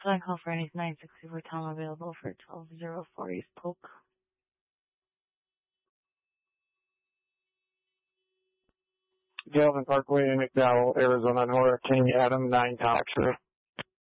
Flight call for any 964 Tom available for 1204 East Polk. Galvin Parkway, McDowell, Arizona, Hurricane Adam 9 Tom X-ray.